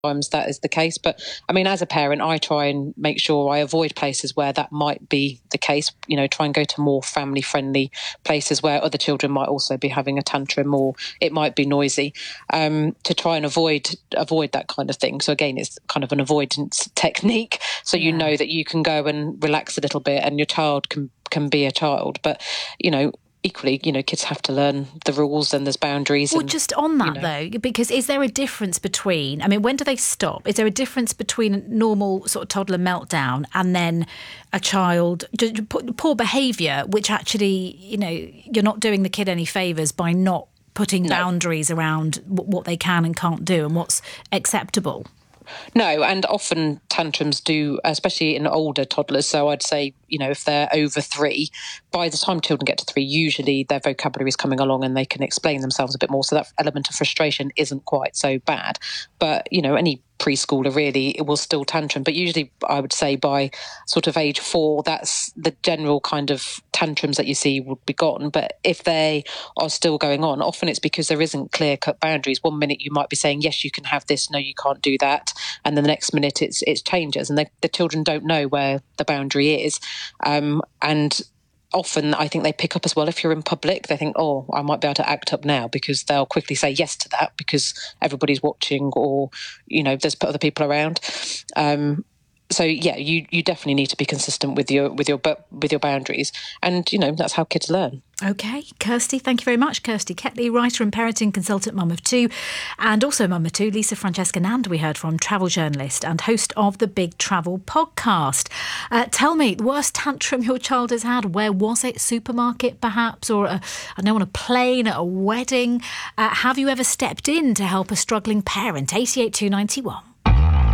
Sometimes that is the case. But I mean, as a parent, I try and make sure I avoid places where that might be the case. Try and go to more family friendly places where other children might also be having a tantrum, or it might be noisy, to try and avoid that kind of thing. So again, it's kind of an avoidance technique. So you know that you can go and relax a little bit, and your child can be a child. But equally, kids have to learn the rules, and there's boundaries. Well, just on that though, because is there a difference between, when do they stop? Is there a difference between a normal sort of toddler meltdown and then a child, poor behaviour, which actually, you're not doing the kid any favours by not putting boundaries around what they can and can't do and what's acceptable? No, and often tantrums do, especially in older toddlers. So I'd say, if they're over 3, by the time children get to 3, usually their vocabulary is coming along and they can explain themselves a bit more. So that element of frustration isn't quite so bad. But, any preschooler really, it will still tantrum. But usually I would say by sort of age 4, that's the general kind of tantrums that you see would be gone. But if they are still going on, often it's because there isn't clear-cut boundaries. One minute you might be saying, yes, you can have this, no, you can't do that. And then the next minute it changes, and the children don't know where the boundary is. And often I think they pick up as well if you're in public. They think, oh, I might be able to act up now, because they'll quickly say yes to that because everybody's watching, or, there's other people around. So yeah, you definitely need to be consistent with your boundaries, and that's how kids learn. Okay, Kirsty, thank you very much. Kirsty Ketley, writer and parenting consultant, mum of 2, and also mum of 2. Lisa Francesca Nand, we heard from, travel journalist and host of the Big Travel podcast. Tell me, the worst tantrum your child has had, where was it? Supermarket, perhaps, or on a plane, at a wedding? Have you ever stepped in to help a struggling parent? 88291.